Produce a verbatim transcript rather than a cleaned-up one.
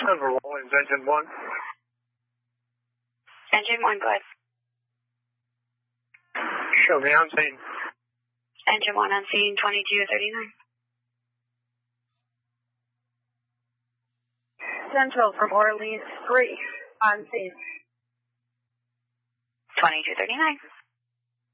Denver Rawlings, engine one. Engine one, go ahead. Show me on scene. Engine one on scene, twenty-two thirty-nine. Central from Orleans three on scene. twenty-two thirty-nine.